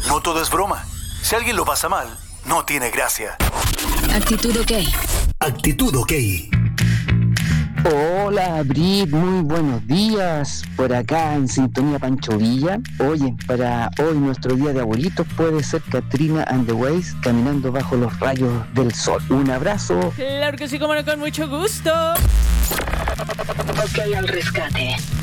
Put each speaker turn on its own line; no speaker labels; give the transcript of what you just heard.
no todo es broma. Si alguien lo pasa mal, no tiene gracia.
Actitud OK.
Actitud OK.
Hola, Brit, muy buenos días. Por acá en Sintonía Pancho Villa. Oye, para hoy nuestro día de abuelitos puede ser Katrina and the Waves caminando bajo los rayos del sol. Un abrazo.
Claro que sí, como no, con mucho gusto.
OK al rescate.